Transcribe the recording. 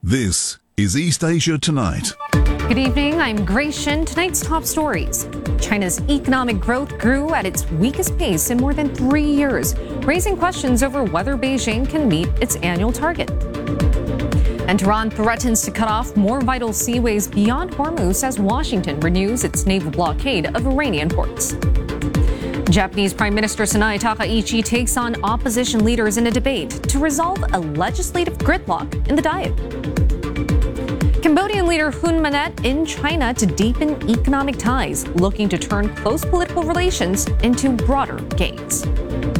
This is East Asia Tonight. Good evening, I'm Grace Shin. Tonight's top stories. China's economic growth grew at its weakest pace in more than 3 years, raising questions over whether Beijing can meet its annual target. And Iran threatens to cut off more vital seaways beyond Hormuz as Washington renews its naval blockade of Iranian ports. Japanese Prime Minister Sanae Takaichi takes on opposition leaders in a debate to resolve a legislative gridlock in the Diet. Cambodian leader Hun Manet in China to deepen economic ties, looking to turn close political relations into broader gains.